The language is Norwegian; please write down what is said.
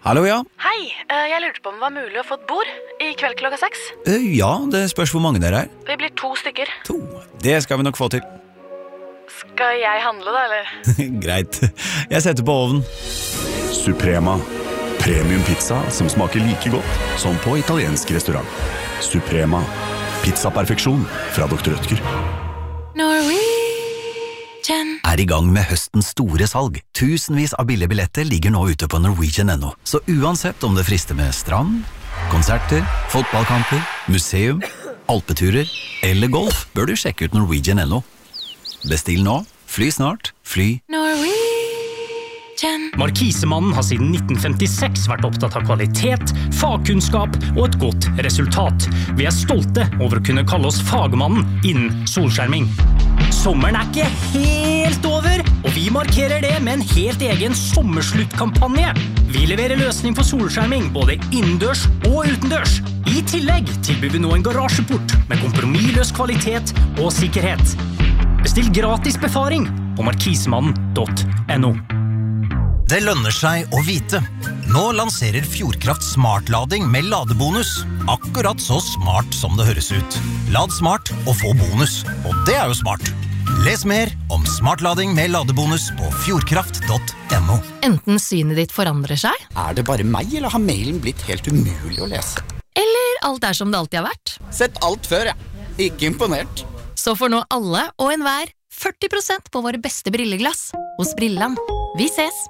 Hallo, ja. Hei, jeg lurte på om det var mulig å få et bord I kveld klokka 6. Ja, det spørs hvor mange dere er. Vi blir 2 stykker. 2. Det skal vi nok få til. Skal jeg handle da, eller? Greit. Jeg setter på ovnen. Suprema. Premium pizza som smaker like godt som på italiensk restaurant. Suprema. Pizza-perfeksjon fra Dr. Rødtger. Er I gang med høstens store salg. Tusenvis av billige billetter ligger nå ute på Norwegian.no. Så uansett om det frister med strand, konserter, fotballkamper, museum, alpeturer eller golf, bør du sjekke ut Norwegian.no. Bestill nå, fly snart, fly Markisemannen har siden 1956 vært opptatt av kvalitet, fagkunnskap og et godt resultat. Vi stolte over å kunne kalle oss fagmannen innen solskjerming. Sommeren ikke helt over, og vi markerer det med en helt egen sommersluttkampanje. Vi leverer løsning for solskjerming både innendørs og utendørs. I tillegg tilbyr vi nå en garasjeport med kompromissløs kvalitet og sikkerhet. Bestill gratis befaring på markisemannen.no. Det lønner seg å vite. Nå lanserer Fjordkraft smartlading med ladebonus. Akkurat så smart som det høres ut. Lad smart og få bonus. Og det jo smart. Les mer om smartlading med ladebonus på fjordkraft.no. Enten synet ditt forandrer seg, det bare meg, eller har mailen blitt helt umulig å lese? eller alt som det alltid har vært. Sett alt før, Ikke imponert. Så får nå alle og enhver 40% på våre beste brilleglass hos Brilland. Vi ses!